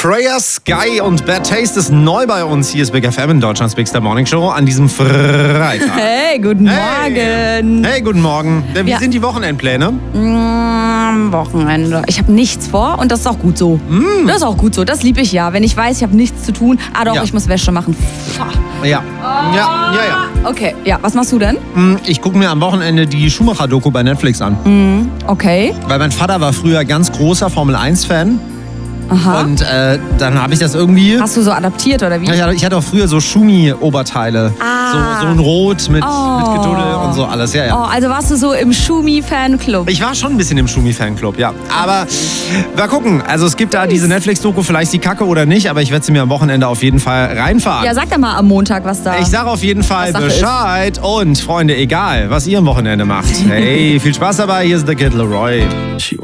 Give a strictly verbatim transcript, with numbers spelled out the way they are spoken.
Freya Sky und Bad Taste ist neu bei uns. Hier ist Big F M in Deutschlands Big Star Morning Show an diesem Freitag. Hey, guten Hey. Morgen. Hey, guten Morgen. Wie Ja. sind die Wochenendpläne? Mm, Wochenende. Ich habe nichts vor und das ist auch gut so. Mm. Das ist auch gut so. Das liebe ich ja. Wenn ich weiß, ich habe nichts zu tun. Ah doch, Ja. ich muss Wäsche machen. Ja. Ja, ja, ja. Okay, ja. Was machst du denn? Hm, Ich gucke mir am Wochenende die Schumacher-Doku bei Netflix an. Okay. Weil mein Vater war früher ganz großer Formel eins Fan. Aha. Und äh, dann habe ich das irgendwie... Hast du so adaptiert oder wie? Ja, Ich hatte, ich hatte auch früher so Schumi-Oberteile. Ah. So, so ein Rot mit, Oh. mit Geduddel und so alles. Ja, ja. Oh, also warst du so im Schumi-Fanclub? Ich war schon ein bisschen im Schumi-Fanclub, ja. Aber mal gucken. Also es gibt da diese Netflix-Doku, vielleicht die Kacke oder nicht, aber ich werde sie mir am Wochenende auf jeden Fall reinfahren. Ja, sag doch mal am Montag, was da... Ich sage auf jeden Fall Sache Bescheid. Und Freunde, egal, was ihr am Wochenende macht. Hey, viel Spaß dabei. Hier ist der Kid Leroy. She